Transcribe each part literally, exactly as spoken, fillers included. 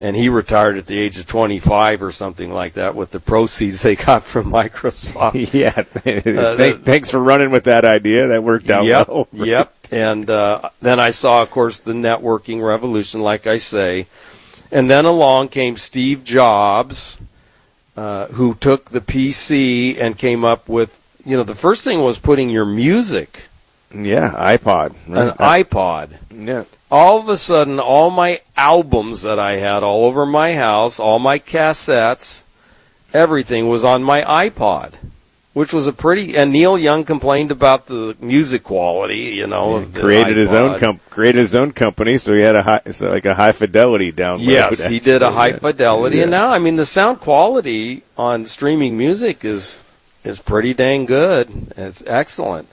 And he retired at the age of twenty-five or something like that with the proceeds they got from Microsoft. Yeah. uh, Thank, thanks for running with that idea. That worked out yep, well. Right? Yep. And uh, then I saw, of course, the networking revolution, like I say. And then along came Steve Jobs, uh, who took the P C and came up with, you know, the first thing was putting your music. Yeah, iPod. Right? An iPod. Yeah. All of a sudden, all my albums that I had all over my house, all my cassettes, everything was on my iPod, which was a pretty. And Neil Young complained about the music quality, you know. He of the created iPod. his own com- created his own company, so he had a high, so like a high fidelity download. Yes, he did a high fidelity, yeah. and now I mean the sound quality on streaming music is is pretty dang good. It's excellent.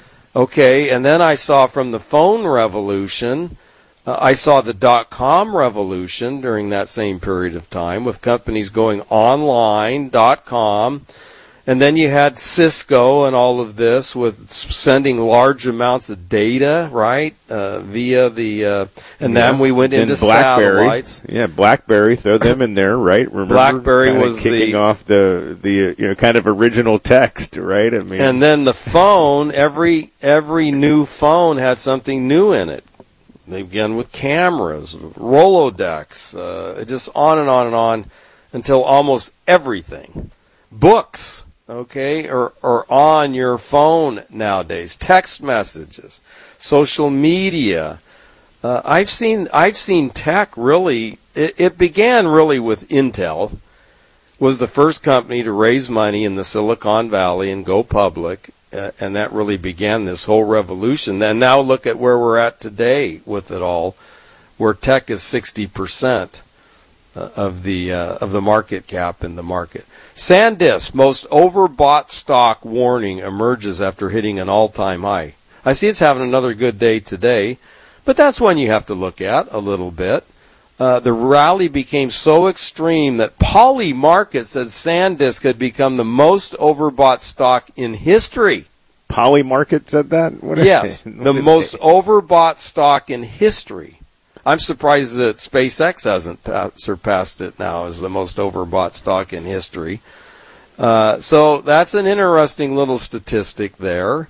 Okay, and then I saw from the phone revolution. Uh, I saw the dot-com revolution during that same period of time with companies going online, dot-com, and then you had Cisco and all of this with sending large amounts of data, right, uh, via the, uh, and yeah. then we went and into BlackBerry. satellites. Yeah, BlackBerry, throw them in there, right? Remember BlackBerry kinda was kicking the, off the, the, you know, kind of original text, right? I mean, and then the phone, every, every new phone had something new in it. They began with cameras, Rolodex, uh, just on and on and on until almost everything. Books, okay, are, are on your phone nowadays. Text messages, social media. Uh, I've seen I've seen tech really. It, it began really with Intel. Was the first company to raise money in the Silicon Valley and go public. Uh, and that really began this whole revolution. And now look at where we're at today with it all, where tech is sixty percent uh, of the uh, of the market cap in the market. SanDisk, most overbought stock warning emerges after hitting an all-time high. I see it's having another good day today, but that's one you have to look at a little bit. Uh, the rally became so extreme that Polymarket said SanDisk had become the most overbought stock in history. Polymarket said that? What yes, the most overbought stock in history. I'm surprised that SpaceX hasn't pa- surpassed it now as the most overbought stock in history. Uh, so that's an interesting little statistic there.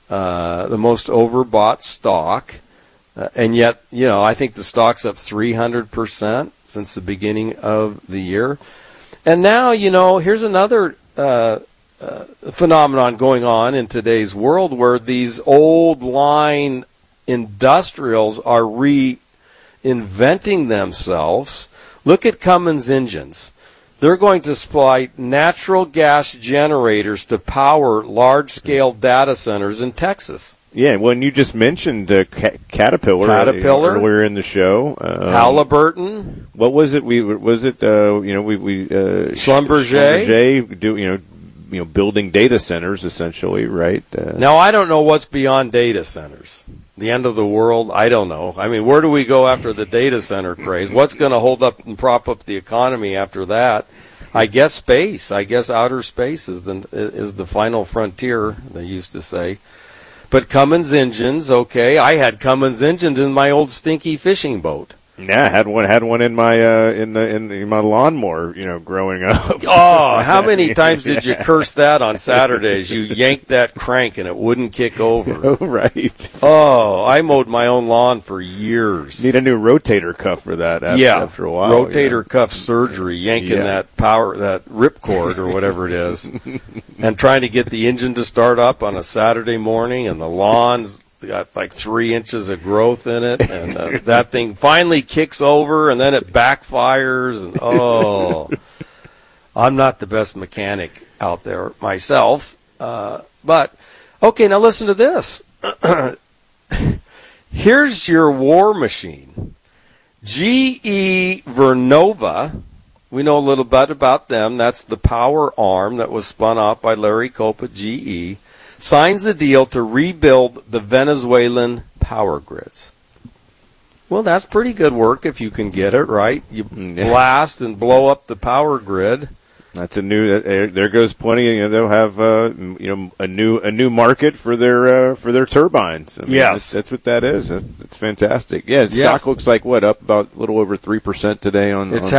Uh, the most overbought stock. Uh, and yet, you know, I think the stock's up three hundred percent since the beginning of the year. And now, you know, here's another uh, uh, phenomenon going on in today's world where these old line industrials are reinventing themselves. Look at Cummins engines. They're going to supply natural gas generators to power large-scale data centers in Texas. Yeah, when you just mentioned uh, Ca- Caterpillar, Caterpillar earlier in the show, um, Halliburton. What was it? We was it? Uh, you know, we we uh, Schlumberger. Schlumberger do you know, you know, building data centers essentially, right? Uh, now I don't know what's beyond data centers. The end of the world? I don't know. I mean, where do we go after the data center craze? What's going to hold up and prop up the economy after that? I guess space. I guess outer space is the is the final frontier. They used to say. But Cummins engines, okay. I had Cummins engines in my old stinky fishing boat. Yeah, I had one had one in my uh, in the in, in my lawnmower, you know, growing up. Oh, how many times did you curse that on Saturdays? You yanked that crank and it wouldn't kick over. Oh, right. Oh, I mowed my own lawn for years. Need a new rotator cuff for that after, yeah, after a while. rotator yeah. cuff surgery, yanking yeah. that power, that ripcord or whatever it is, and trying to get the engine to start up on a Saturday morning, and the lawn's got like three inches of growth in it, and uh, that thing finally kicks over, and then it backfires, and oh, I'm not the best mechanic out there myself, uh, but okay, now listen to this. Here's your war machine. G E Vernova, we know a little bit about them. That's the power arm that was spun off by Larry Culp at G E. Signs a deal to rebuild the Venezuelan power grids. Well, that's pretty good work if you can get it, right? You blast and blow up the power grid. That's a new. There, there goes plenty. You know, they'll have uh, you know a new a new market for their uh, for their turbines. I mean, yes, that's, that's what that is. That's, that's fantastic. Yeah, yes. stock looks like what up about a little over three percent today on. It's on